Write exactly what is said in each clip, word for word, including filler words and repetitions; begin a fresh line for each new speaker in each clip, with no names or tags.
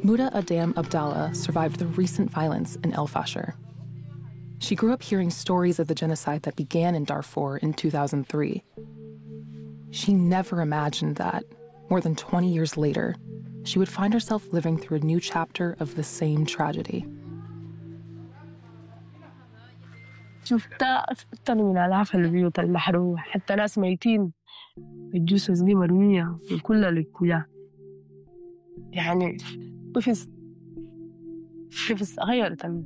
Muda Adam Abdallah survived the recent violence in El Fasher. She grew up hearing stories of the genocide that began in Darfur in two thousand three. She never imagined that, more than twenty years later, she would find herself living through a new chapter of the same tragedy.
شفتها أكثر من آلاف البيوت المحروقة، حتى ناس ميتين الجثث دي مرمية في كل الاتجاه. يعني طفل طفل صغير تم.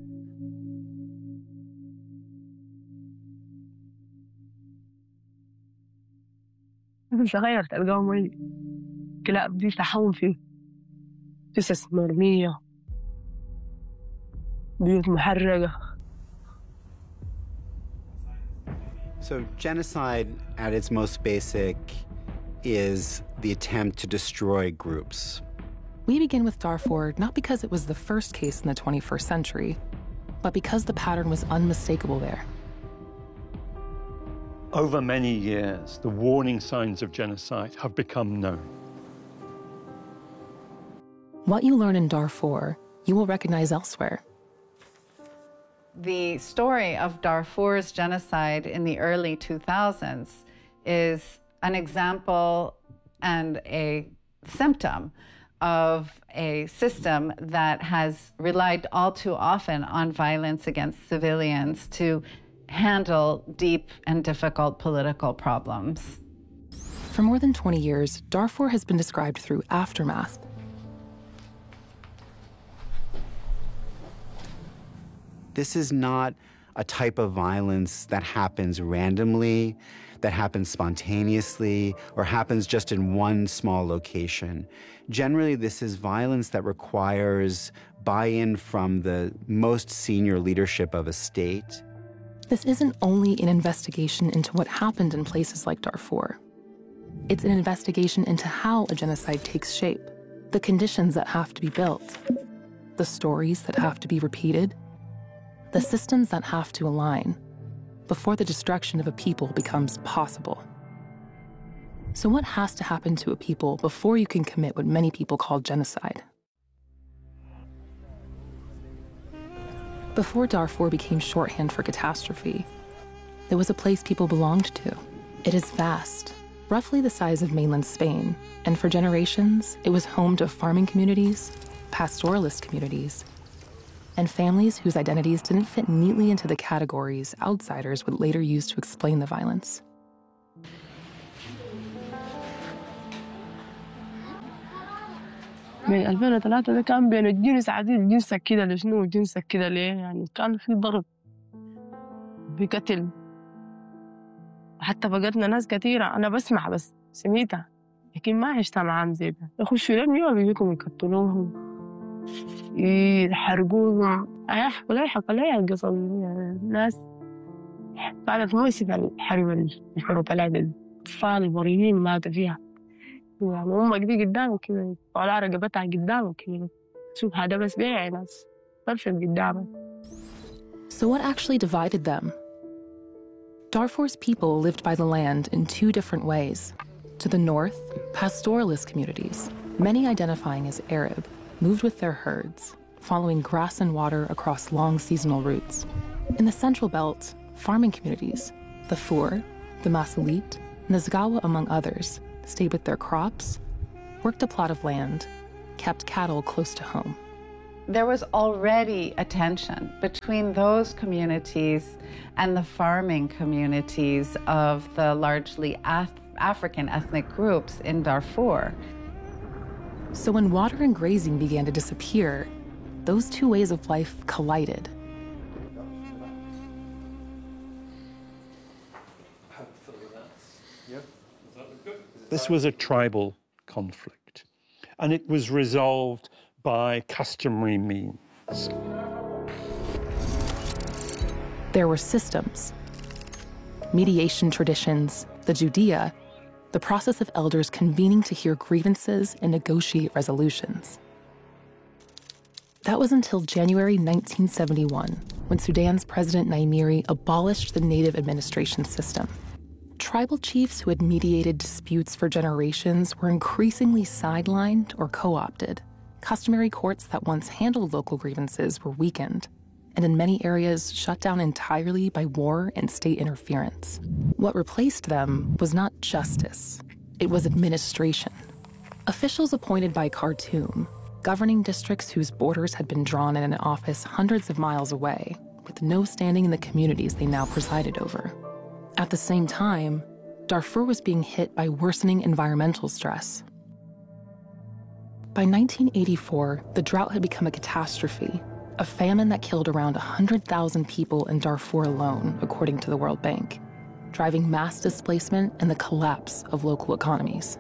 طفل صغير تلقاه ميت، كلاب دي تحوم فيه، جثث مرمية، بيوت محرقة.
So genocide, at its most basic, is the attempt to destroy groups.
We begin with Darfur not because it was the first case in the twenty-first century, but because the pattern was unmistakable there.
Over many years, the warning signs of genocide have become known.
What you learn in Darfur, you will recognize elsewhere.
The story of Darfur's genocide in the early two thousands is an example and a symptom of a system that has relied all too often on violence against civilians to handle deep and difficult political problems.
For more than twenty years, Darfur has been described through aftermath.
This is not a type of violence that happens randomly, that happens spontaneously, or happens just in one small location. Generally, this is violence that requires buy-in from the most senior leadership of a state.
This isn't only an investigation into what happened in places like Darfur. It's an investigation into how a genocide takes shape, the conditions that have to be built, the stories that have to be repeated, the systems that have to align before the destruction of a people becomes possible. So what has to happen to a people before you can commit what many people call genocide? Before Darfur became shorthand for catastrophe, it was a place people belonged to. It is vast, roughly the size of mainland Spain, and for generations, it was home to farming communities, pastoralist communities, and families whose identities didn't fit neatly into the categories outsiders would later use to explain the violence.
من ألفين وثلاثة ده كان بين الجنس عديد، جنسك كده لشنو جنسك كده ليه؟ يعني كان في ضرب، في قتل، حتى فقدنا ناس كثيرة. أنا بسمع بس سميتها، لكن ما عشت معاهم زي ده. يخشوا لهم يوم بيجيكم يقتلوهم، يحرقوهم، أيحكوا لا يحكوا لا ينقصوا الناس. كانت موسم الحرب الحروب العدد، أطفال مريضين ماتوا فيها. يعني أمك دي قدامك كده، طالعة رقبتها قدامك كده، شوف هذا بس بيع ناس طرف قدامك.
So what actually divided them? Darfur's people lived by the land in two different ways. To the north, pastoralist communities, many identifying as Arab, moved with their herds, following grass and water across long seasonal routes. In the central belt, farming communities, the Fur, the Masalit, and the Zagawa, among others, stayed with their crops, worked a plot of land, kept cattle close to home.
There was already a tension between those communities and the farming communities of the largely Af- African ethnic groups in Darfur.
So when water and grazing began to disappear, those two ways of life collided.
This was a tribal conflict, and it was resolved by customary means.
There were systems, mediation traditions, the Judea, the process of elders convening to hear grievances and negotiate resolutions. That was until January nineteen seventy-one, when Sudan's President Naimiri abolished the native administration system. Tribal chiefs who had mediated disputes for generations were increasingly sidelined or co-opted, customary courts that once handled local grievances were weakened, and in many areas shut down entirely by war and state interference. What replaced them was not justice, it was administration. Officials appointed by Khartoum, governing districts whose borders had been drawn in an office hundreds of miles away, with no standing in the communities they now presided over. At the same time, Darfur was being hit by worsening environmental stress. By nineteen eighty-four, the drought had become a catastrophe, a famine that killed around one hundred thousand people in Darfur alone, according to the World Bank, driving mass displacement and the collapse of local economies.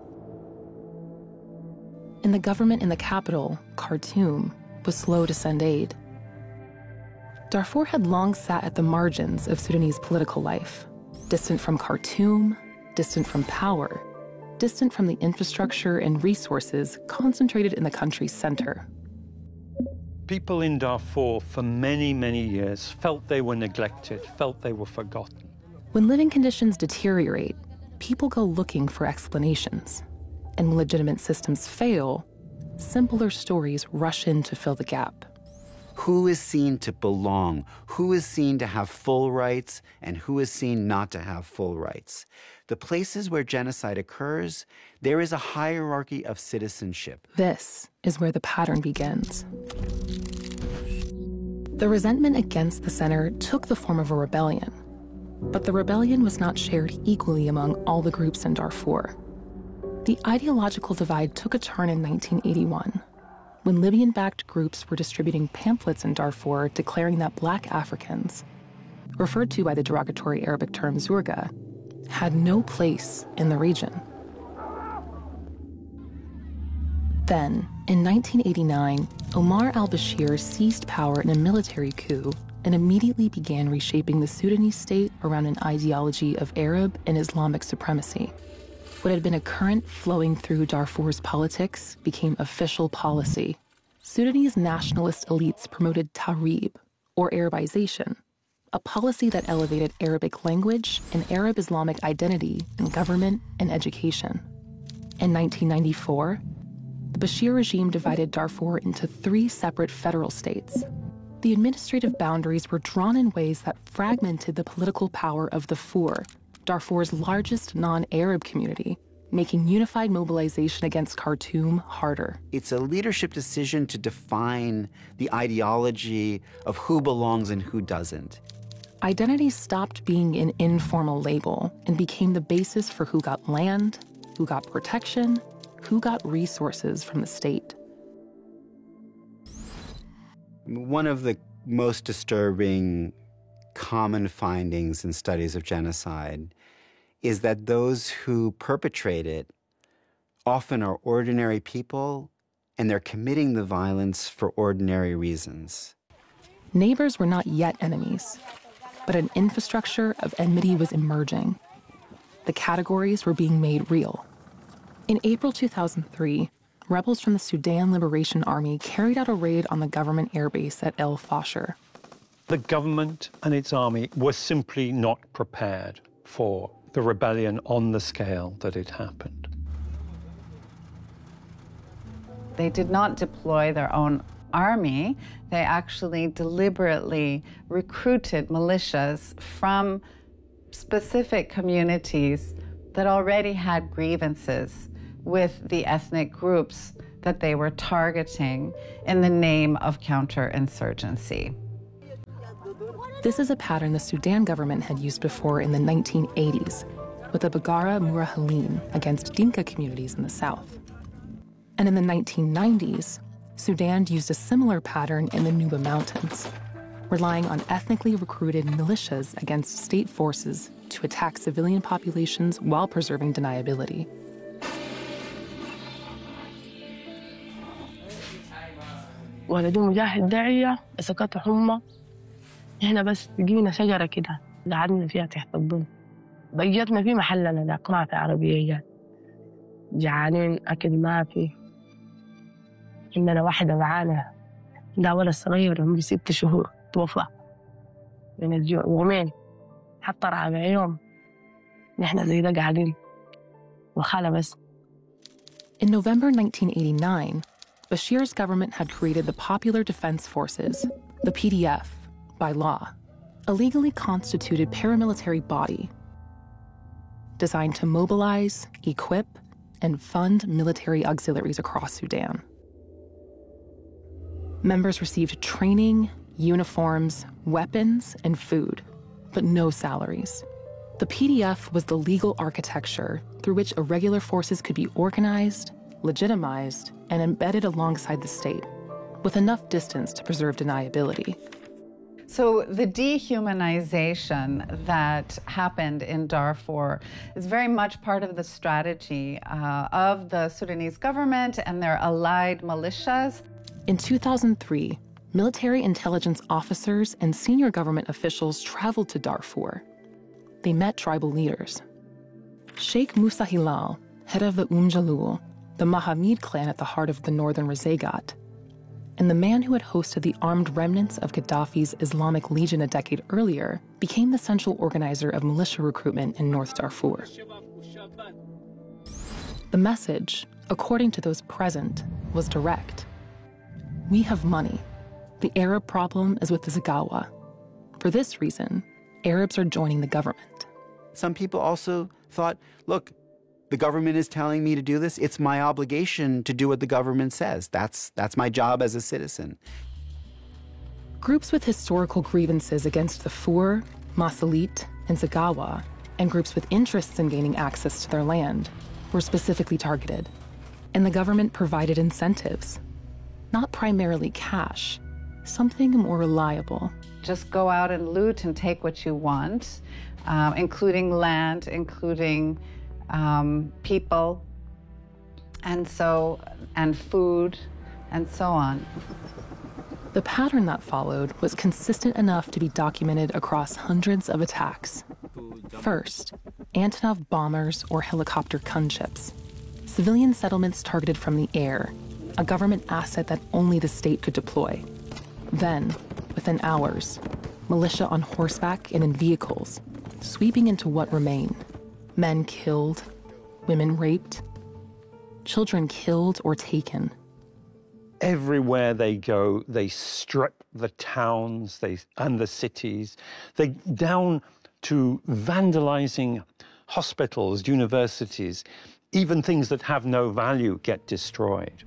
And the government in the capital, Khartoum, was slow to send aid. Darfur had long sat at the margins of Sudanese political life, distant from Khartoum, distant from power, distant from the infrastructure and resources concentrated in the country's center.
People in Darfur for many, many years felt they were neglected, felt they were forgotten.
When living conditions deteriorate, people go looking for explanations. And when legitimate systems fail, simpler stories rush in to fill the gap.
Who is seen to belong? Who is seen to have full rights? And who is seen not to have full rights? The places where genocide occurs, there is a hierarchy of citizenship.
This is where the pattern begins. The resentment against the center took the form of a rebellion. But the rebellion was not shared equally among all the groups in Darfur. The ideological divide took a turn in nineteen eighty-one, when Libyan-backed groups were distributing pamphlets in Darfur declaring that Black Africans, referred to by the derogatory Arabic term Zurga, had no place in the region. Then, in nineteen eighty-nine, Omar al-Bashir seized power in a military coup and immediately began reshaping the Sudanese state around an ideology of Arab and Islamic supremacy. What had been a current flowing through Darfur's politics became official policy. Sudanese nationalist elites promoted Tahrib, or Arabization, a policy that elevated Arabic language and Arab Islamic identity in government and education. In nineteen ninety-four, the Bashir regime divided Darfur into three separate federal states. The administrative boundaries were drawn in ways that fragmented the political power of the Fur, Darfur's largest non-Arab community, making unified mobilization against Khartoum harder.
It's a leadership decision to define the ideology of who belongs and who doesn't.
Identity stopped being an informal label and became the basis for who got land, who got protection, who got resources from the state.
One of the most disturbing common findings in studies of genocide is that those who perpetrate it often are ordinary people, and they're committing the violence for ordinary reasons.
Neighbors were not yet enemies, but an infrastructure of enmity was emerging. The categories were being made real. In April two thousand three, rebels from the Sudan Liberation Army carried out a raid on the government airbase at El Fasher.
The government and its army were simply not prepared for the rebellion on the scale that it happened.
They did not deploy their own army. They actually deliberately recruited militias from specific communities that already had grievances with the ethnic groups that they were targeting in the name of counterinsurgency.
This is a pattern the Sudan government had used before in the nineteen eighties with the Bagara Murahalim against Dinka communities in the south. And in the nineteen nineties, Sudan used a similar pattern in the Nuba Mountains, relying on ethnically recruited militias against state forces to attack civilian populations while preserving deniability.
ولدي مجاهد داعية مسكته حمى. إحنا بس لقينا شجرة كده قعدنا فيها تحت الظل. بيتنا في محلنا ذاك ما في عربية جات. جعانين أكل ما في. عندنا واحدة معانا ده ولد صغير عمره ست شهور توفى من الجوع يومين حتى رابع يوم نحن زي ده قاعدين وخالة بس.
In November nineteen eighty-nine, Bashir's government had created the Popular Defense Forces, the P D F, by law, a legally constituted paramilitary body designed to mobilize, equip, and fund military auxiliaries across Sudan. Members received training, uniforms, weapons, and food, but no salaries. The P D F was the legal architecture through which irregular forces could be organized, legitimized, and embedded alongside the state, with enough distance to preserve deniability.
So the dehumanization that happened in Darfur is very much part of the strategy uh, of the Sudanese government and their allied militias.
In two thousand three, military intelligence officers and senior government officials traveled to Darfur. They met tribal leaders. Sheikh Musa Hilal, head of the Umm Jalul, the Mahamid clan at the heart of the northern Rizegat, and the man who had hosted the armed remnants of Gaddafi's Islamic Legion a decade earlier, became the central organizer of militia recruitment in North Darfur. The message, according to those present, was direct. We have money. The Arab problem is with the Zagawa. For this reason, Arabs are joining the government.
Some people also thought, look, the government is telling me to do this. It's my obligation to do what the government says. That's, that's my job as a citizen.
Groups with historical grievances against the Fur, Masalit, and Zagawa, and groups with interests in gaining access to their land, were specifically targeted. And the government provided incentives, not primarily cash, something more reliable.
Just go out and loot and take what you want, um, including land, including um, people, and so, and food, and so on.
The pattern that followed was consistent enough to be documented across hundreds of attacks. First, Antonov bombers or helicopter gunships, civilian settlements targeted from the air, a government asset that only the state could deploy. Then, within hours, militia on horseback and in vehicles, sweeping into what remained. Men killed, women raped, children killed or taken.
Everywhere they go, they strip the towns they, and the cities. They down to vandalizing hospitals, universities, even things that have no value get destroyed.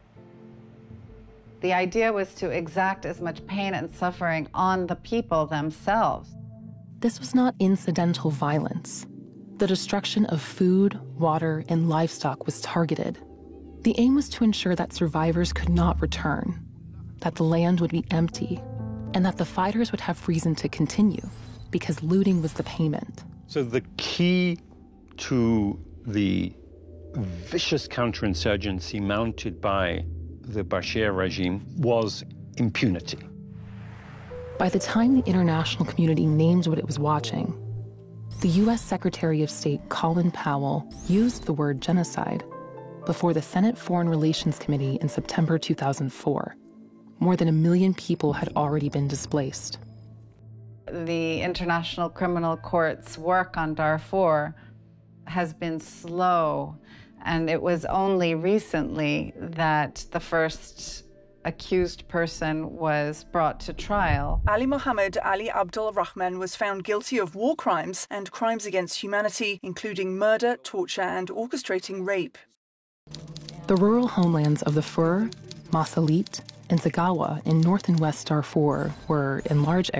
The idea was to exact as much pain and suffering on the people themselves.
This was not incidental violence. The destruction of food, water, and livestock was targeted. The aim was to ensure that survivors could not return, that the land would be empty, and that the fighters would have reason to continue, because looting was the payment.
So the key to the vicious counterinsurgency mounted by the Bashir regime was impunity.
By the time the international community named what it was watching, the U S Secretary of State Colin Powell used the word genocide before the Senate Foreign Relations Committee in September two thousand four. More than a million people had already been displaced.
The International Criminal Court's work on Darfur has been slow, and it was only recently that the first accused person was brought to trial.
Ali Mohammed Ali Abdul Rahman was found guilty of war crimes and crimes against humanity, including murder, torture, and orchestrating rape.
The rural homelands of the Fur, Masalit, and Zagawa in north and west Darfur were, in large